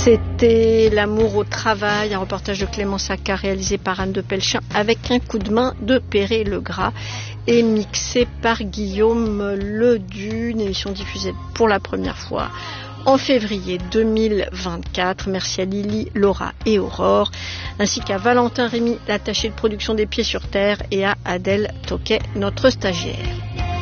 C'était L'amour au travail, un reportage de Clément Sacca réalisé par Anne de Pelchin avec un coup de main de Perret Legras et mixé par Guillaume Ledu, une émission diffusée pour la première fois en février 2024. Merci à Lily, Laura et Aurore, ainsi qu'à Valentin Rémy, l'attaché de production des Pieds sur Terre, et à Adèle Toquet, notre stagiaire.